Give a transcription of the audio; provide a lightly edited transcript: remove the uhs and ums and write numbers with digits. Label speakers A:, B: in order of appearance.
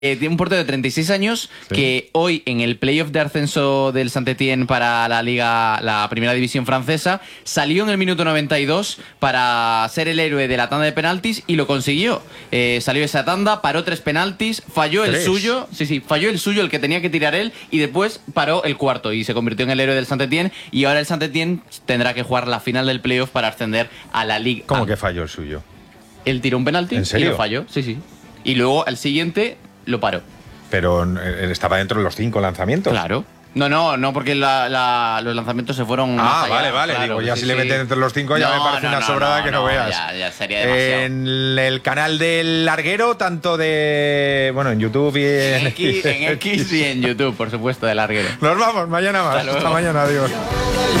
A: Tiene un portero de 36 años que hoy en el playoff de ascenso del Saint-Étienne para la primera división francesa salió en el minuto 92 para ser el héroe de la tanda de penaltis y lo consiguió. Salió esa tanda, paró 3 penaltis, falló el suyo, falló el suyo, el que tenía que tirar él, y después paró el cuarto y se convirtió en el héroe del Saint-Étienne, y ahora el Saint-Étienne tendrá que jugar la final del playoff para ascender a la Liga.
B: ¿Cómo que falló el suyo?
A: Él tiró un penalti
B: ¿En serio?
A: y lo falló, y luego el siguiente lo paró.
B: Pero estaba dentro de los 5 lanzamientos.
A: Claro. No, porque los lanzamientos se fueron más allá.
B: Vale.
A: Claro,
B: digo, ya si le meten entre los 5 ya me parece una sobrada que no veas.
A: Ya sería demasiado.
B: En el canal del Larguero, tanto de... Bueno, en YouTube y
A: en X y en YouTube, por supuesto, de Larguero.
B: Nos vamos, mañana más. Hasta mañana, adiós.